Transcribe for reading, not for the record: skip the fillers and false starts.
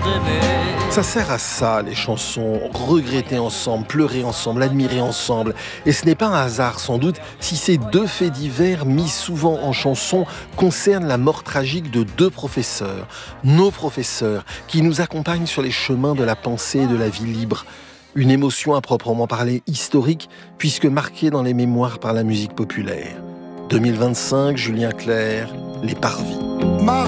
Ça sert à ça, les chansons. Regretter ensemble, pleurer ensemble, admirer ensemble. Et ce n'est pas un hasard, sans doute, si ces deux faits divers, mis souvent en chanson, concernent la mort tragique de deux professeurs. Nos professeurs, qui nous accompagnent sur les chemins de la pensée et de la vie libre. Une émotion à proprement parler historique, puisque marquée dans les mémoires par la musique populaire. 2025, Julien Clerc, Les Parvis.